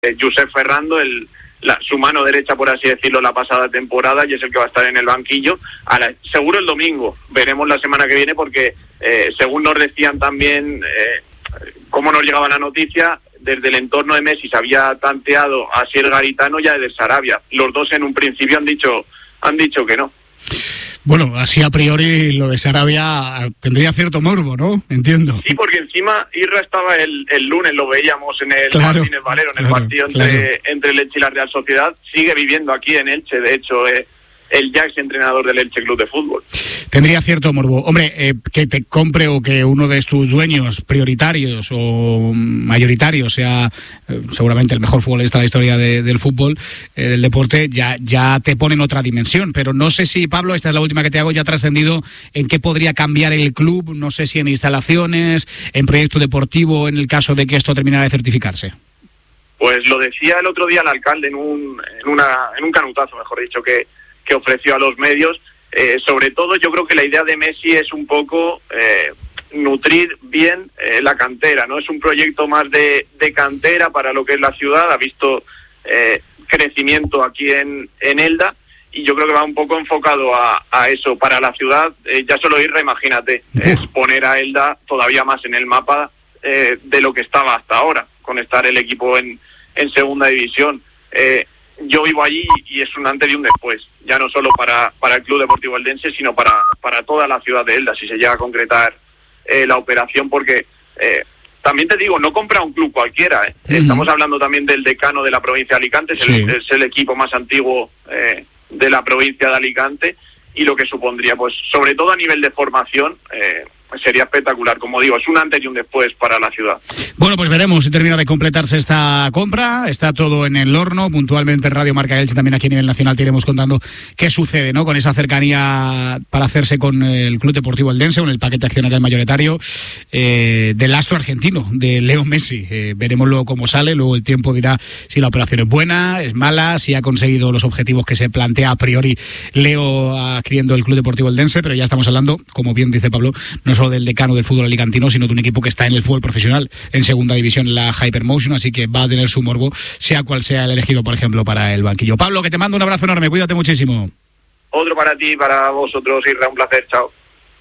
Josep Ferrando, su mano derecha, por así decirlo, la pasada temporada, y es el que va a estar en el banquillo. Seguro el domingo, veremos la semana que viene, porque según nos decían también, cómo nos llegaba la noticia, desde el entorno de Messi se había tanteado a Asier Garitano y a Eder Sarabia. Los dos en un principio han dicho que no. Bueno, así a priori lo de Sarabia tendría cierto morbo, ¿no? Entiendo. Sí, porque encima Irra estaba el lunes, lo veíamos en el Martínez Valero, en el partido entre el Elche y la Real Sociedad. Sigue viviendo aquí en Elche, de hecho, el ya ex entrenador del Elche Club de Fútbol. Tendría cierto morbo. Hombre, que te compre o que uno de tus dueños prioritarios o mayoritarios sea seguramente el mejor futbolista de la historia del fútbol, del deporte, ya te pone en otra dimensión. Pero no sé si, Pablo, esta es la última que te hago, ya ha trascendido en qué podría cambiar el club, no sé si en instalaciones, en proyecto deportivo, en el caso de que esto terminara de certificarse. Pues lo decía el otro día el alcalde en un canutazo, mejor dicho, que ofreció a los medios. Sobre todo yo creo que la idea de Messi es un poco nutrir bien la cantera, ¿no? Es un proyecto más de cantera para lo que es la ciudad. Ha visto crecimiento aquí en Elda, y yo creo que va un poco enfocado a eso. Para la ciudad, ya solo Irra, imagínate, es poner a Elda todavía más en el mapa de lo que estaba hasta ahora, con estar el equipo en segunda división. Yo vivo allí y es un antes y un después, ya no solo para el Club Deportivo Eldense, sino para toda la ciudad de Elda, si se llega a concretar la operación, porque también te digo, no compra un club cualquiera, Estamos hablando también del decano de la provincia de Alicante, es el equipo más antiguo de la provincia de Alicante, y lo que supondría, pues sobre todo a nivel de formación, sería espectacular. Como digo, es un antes y un después para la ciudad. Bueno, pues veremos si termina de completarse esta compra. Está todo en el horno. Puntualmente en Radio Marca Elche, también aquí a nivel nacional, te iremos contando qué sucede, ¿no? Con esa cercanía para hacerse con el Club Deportivo Eldense, con el paquete accionarial mayoritario del astro argentino, de Leo Messi. Veremos luego cómo sale. Luego el tiempo dirá si la operación es buena, es mala, si ha conseguido los objetivos que se plantea a priori Leo adquiriendo el Club Deportivo Eldense. Pero ya estamos hablando, como bien dice Pablo, no solo del decano del fútbol alicantino, sino de un equipo que está en el fútbol profesional, en segunda división, en la Hypermotion, así que va a tener su morbo, sea cual sea el elegido, por ejemplo, para el banquillo. Pablo, que te mando un abrazo enorme, cuídate muchísimo. Otro para ti, para vosotros, Irra, un placer, chao.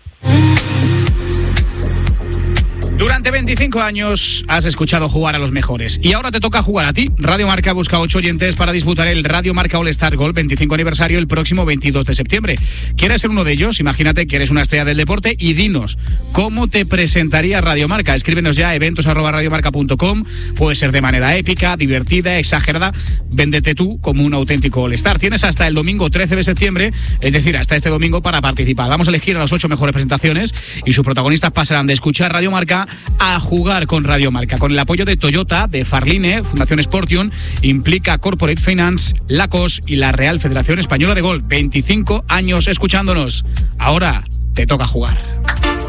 Durante 25 años has escuchado jugar a los mejores y ahora te toca jugar a ti. Radio Marca busca 8 oyentes para disputar el Radio Marca All Star Gold 25 aniversario el próximo 22 de septiembre. ¿Quieres ser uno de ellos? Imagínate que eres una estrella del deporte y dinos, ¿cómo te presentaría Radio Marca? Escríbenos ya a eventos@radiomarca.com. Puede ser de manera épica, divertida, exagerada. Véndete tú como un auténtico All Star. Tienes hasta el domingo 13 de septiembre, es decir, hasta este domingo, para participar. Vamos a elegir a las 8 mejores presentaciones y sus protagonistas pasarán de escuchar Radio Marca a jugar con Radio Marca, con el apoyo de Toyota, de Farline, Fundación Sportium, Implica Corporate Finance, Lacos y la Real Federación Española de Golf. 25 años escuchándonos. Ahora te toca jugar.